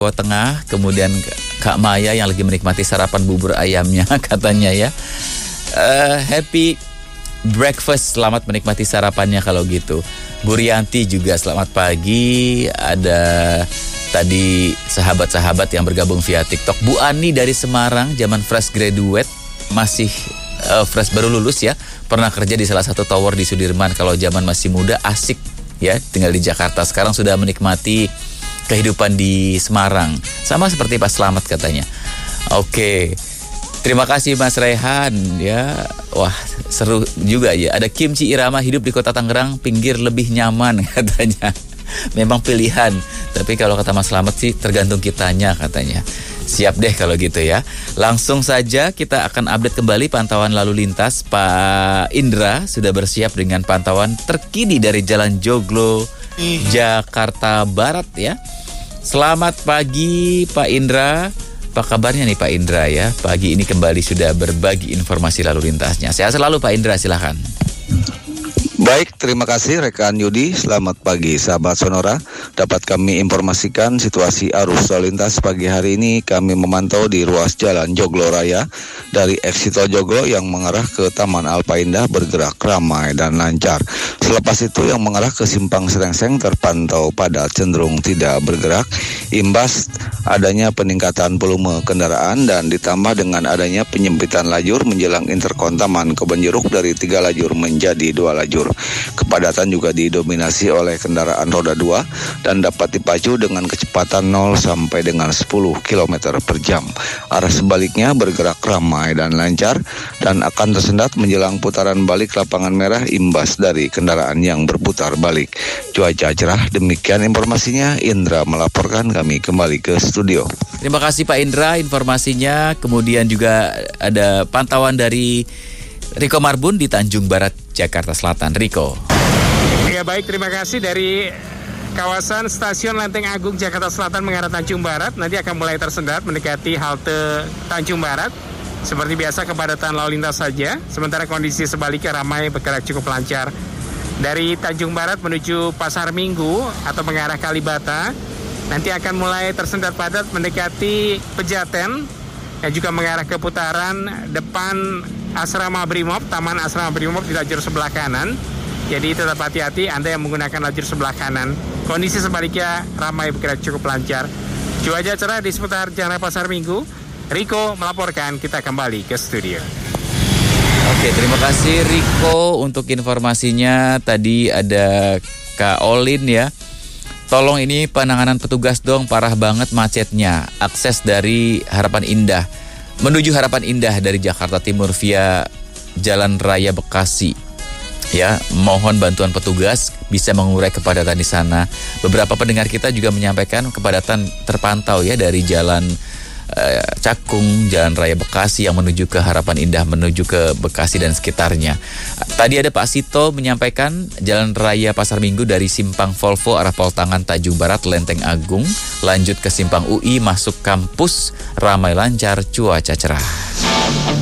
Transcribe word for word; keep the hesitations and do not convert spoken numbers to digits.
Jawa Tengah, kemudian Kak Maya yang lagi menikmati sarapan bubur ayamnya katanya ya. Uh, happy breakfast, selamat menikmati sarapannya kalau gitu. Bu Rianti juga selamat pagi. Ada tadi sahabat-sahabat yang bergabung via TikTok. Bu Ani dari Semarang, zaman fresh graduate, masih uh, fresh baru lulus ya. Pernah kerja di salah satu tower di Sudirman. Kalau zaman masih muda asik ya, tinggal di Jakarta. Sekarang sudah menikmati kehidupan di Semarang. Sama seperti Pak Slamet katanya. Oke. Terima kasih Mas Rehan ya. Wah, seru juga ya. Ada Kimchi Irama, hidup di Kota Tangerang pinggir lebih nyaman katanya. Memang pilihan. Tapi kalau kata Mas Slamet sih tergantung kitanya katanya. Siap deh kalau gitu ya. Langsung saja kita akan update kembali pantauan lalu lintas. Pak Indra sudah bersiap dengan pantauan terkini dari Jalan Joglo, Jakarta Barat ya. Selamat pagi Pak Indra. Apa kabarnya nih Pak Indra ya? Pagi ini kembali sudah berbagi informasi lalu lintasnya. Sehat selalu Pak Indra, silakan. Baik, terima kasih rekan Yudi. Selamat pagi sahabat Sonora. Dapat kami informasikan situasi arus lalu lintas pagi hari ini. Kami memantau di ruas jalan Joglo Raya dari exit tol Joglo yang mengarah ke Taman Alpa Indah bergerak ramai dan lancar. Selepas itu yang mengarah ke Simpang Serengseng terpantau padat cenderung tidak bergerak. Imbas adanya peningkatan volume kendaraan dan ditambah dengan adanya penyempitan lajur menjelang interkon Taman Kebonjeruk dari tiga lajur menjadi dua lajur. Kepadatan juga didominasi oleh kendaraan roda dua dan dapat dipacu dengan kecepatan nol sampai dengan sepuluh kilometer per jam. Arah sebaliknya bergerak ramai dan lancar dan akan tersendat menjelang putaran balik lapangan merah imbas dari kendaraan yang berputar balik. Cuaca cerah, demikian informasinya. Indra melaporkan, kami kembali ke studio. Terima kasih Pak Indra informasinya. Kemudian juga ada pantauan dari Riko Marbun di Tanjung Barat, Jakarta Selatan. Riko. Ya baik, terima kasih dari kawasan Stasiun Lenteng Agung, Jakarta Selatan mengarah Tanjung Barat. Nanti akan mulai tersendat mendekati halte Tanjung Barat. Seperti biasa kepadatan lalu lintas saja. Sementara kondisi sebaliknya ramai bergerak cukup lancar. Dari Tanjung Barat menuju Pasar Minggu atau mengarah Kalibata, nanti akan mulai tersendat padat mendekati Pejaten. Dan juga mengarah ke putaran depan Asrama Brimob, Taman Asrama Brimob di lajur sebelah kanan. Jadi tetap hati-hati Anda yang menggunakan lajur sebelah kanan. Kondisi sebaliknya ramai bergerak cukup lancar. Cuaca cerah di seputar Jalan Pasar Minggu. Riko melaporkan, kita kembali ke studio. Oke, terima kasih Riko untuk informasinya. Tadi ada Kak Olin ya. Tolong ini penanganan petugas dong, parah banget macetnya. Akses dari Harapan Indah menuju Harapan Indah dari Jakarta Timur via Jalan Raya Bekasi. Ya, mohon bantuan petugas bisa mengurai kepadatan di sana. Beberapa pendengar kita juga menyampaikan kepadatan terpantau ya dari Jalan eh, Cakung, Jalan Raya Bekasi yang menuju ke Harapan Indah, menuju ke Bekasi dan sekitarnya. Tadi ada Pak Sito menyampaikan Jalan Raya Pasar Minggu dari Simpang Volvo arah Poltangan Tanjung Barat Lenteng Agung, lanjut ke Simpang U I masuk kampus ramai lancar, cuaca cerah.